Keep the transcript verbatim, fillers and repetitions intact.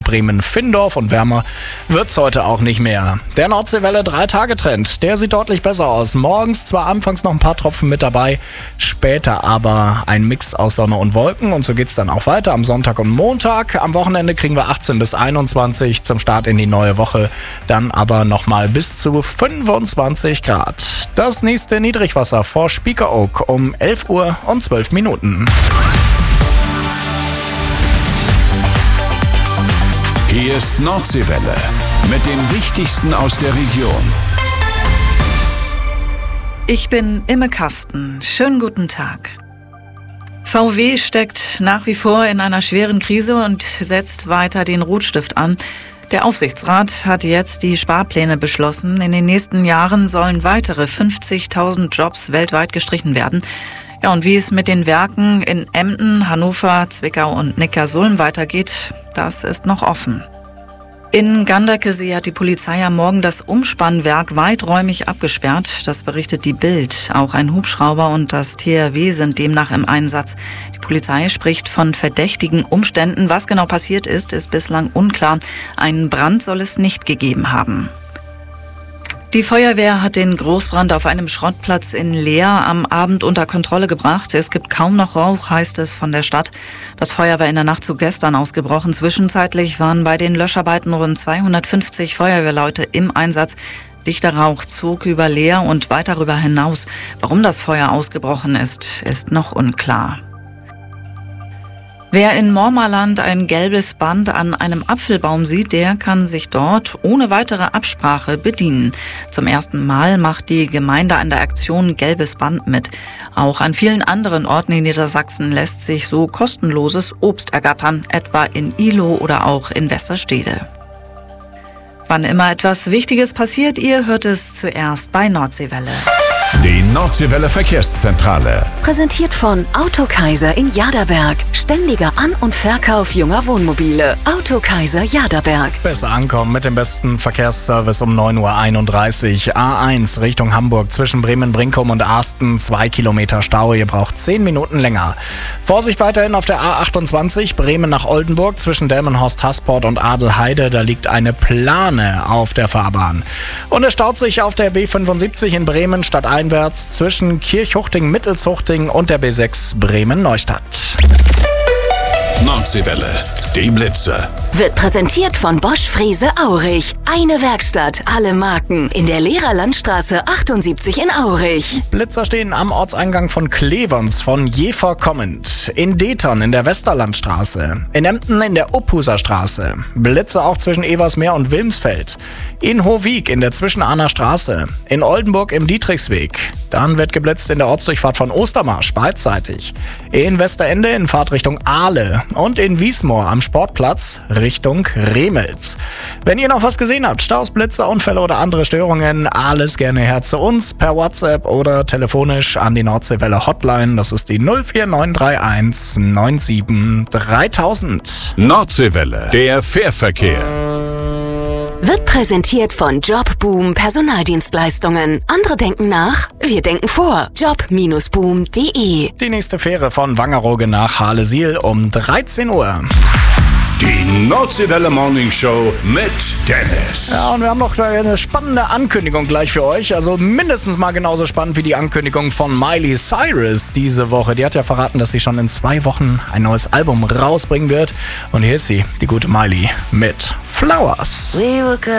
Bremen-Findorf und wärmer wird's heute auch nicht mehr. Der Nordseewelle drei Tage Trend, der sieht deutlich besser aus. Morgens zwar anfangs noch ein paar Tropfen mit dabei, später aber ein Mix aus Sonne und Wolken und so geht's dann auch weiter am Sonntag und Montag. Am Wochenende kriegen wir achtzehn bis einundzwanzig zum Start in die neue Woche, dann aber nochmal bis zu fünfundzwanzig Grad. Das nächste Niedrigwasser vor Spiekeroog um elf Uhr und zwölf Minuten. Hier ist Nordseewelle mit dem Wichtigsten aus der Region. Ich bin Imme Kasten. Schönen guten Tag. V W steckt nach wie vor in einer schweren Krise und setzt weiter den Rotstift an. Der Aufsichtsrat hat jetzt die Sparpläne beschlossen. In den nächsten Jahren sollen weitere fünfzigtausend Jobs weltweit gestrichen werden. Ja, und wie es mit den Werken in Emden, Hannover, Zwickau und Neckarsulm weitergeht, das ist noch offen. In Ganderkesee hat die Polizei am Morgen das Umspannwerk weiträumig abgesperrt. Das berichtet die Bild. Auch ein Hubschrauber und das T R W sind demnach im Einsatz. Die Polizei spricht von verdächtigen Umständen. Was genau passiert ist, ist bislang unklar. Einen Brand soll es nicht gegeben haben. Die Feuerwehr hat den Großbrand auf einem Schrottplatz in Leer am Abend unter Kontrolle gebracht. Es gibt kaum noch Rauch, heißt es von der Stadt. Das Feuer war in der Nacht zu gestern ausgebrochen. Zwischenzeitlich waren bei den Löscharbeiten rund zweihundertfünfzig Feuerwehrleute im Einsatz. Dichter Rauch zog über Leer und weit darüber hinaus. Warum das Feuer ausgebrochen ist, ist noch unklar. Wer in Mormaland ein gelbes Band an einem Apfelbaum sieht, der kann sich dort ohne weitere Absprache bedienen. Zum ersten Mal macht die Gemeinde an der Aktion Gelbes Band mit. Auch an vielen anderen Orten in Niedersachsen lässt sich so kostenloses Obst ergattern, etwa in Ihlow oder auch in Westerstede. Wann immer etwas Wichtiges passiert, ihr hört es zuerst bei Nordseewelle. Die Nordseewelle Verkehrszentrale. Präsentiert von Autokaiser in Jaderberg. Ständiger An- und Verkauf junger Wohnmobile. Autokaiser Jaderberg. Besser ankommen mit dem besten Verkehrsservice um neun Uhr einunddreißig. A eins Richtung Hamburg zwischen Bremen-Brinkum und Arsten. Zwei Kilometer Stau. Ihr braucht zehn Minuten länger. Vorsicht weiterhin auf der A achtundzwanzig Bremen nach Oldenburg zwischen Delmenhorst-Hasport und Adelheide. Da liegt eine Plane auf der Fahrbahn. Und es staut sich auf der B fünfundsiebzig in Bremen stadteinwärts zwischen Kirchhuchting-Mittelshuchting und der B sechs Bremen-Neustadt. Nordseewelle, die Blitze. Wird präsentiert von Bosch Frese Aurich. Eine Werkstatt, alle Marken. In der Lehrerlandstraße achtundsiebzig in Aurich. Blitzer stehen am Ortseingang von Cleverns von Jever kommend. In Detern in der Westerlandstraße. In Emden in der Uphuser Straße. Blitze auch zwischen Eversmeer und Wilmsfeld. In Hohwig in der Zwischenahner Straße. In Oldenburg im Dietrichsweg. Dann wird geblitzt in der Ortsdurchfahrt von Ostermarsch beidseitig. In Westerende in Fahrtrichtung Ahle. Und in Wiesmoor am Sportplatz Richtung Remels. Wenn ihr noch was gesehen habt, Staus, Blitze, Unfälle oder andere Störungen, alles gerne her zu uns per WhatsApp oder telefonisch an die Nordseewelle Hotline. Das ist die null vier neun drei eins neun sieben dreitausend. Nordseewelle, der Fährverkehr. Wird präsentiert von Jobboom Personaldienstleistungen. Andere denken nach, wir denken vor. job Bindestrich boom punkt de. Die nächste Fähre von Wangerooge nach Halesiel um dreizehn Uhr. Die Nordseewelle Morning Show mit Dennis. Ja, und wir haben noch eine spannende Ankündigung gleich für euch. Also mindestens mal genauso spannend wie die Ankündigung von Miley Cyrus diese Woche. Die hat ja verraten, dass sie schon in zwei Wochen ein neues Album rausbringen wird. Und hier ist sie, die gute Miley mit Flowers. We were good.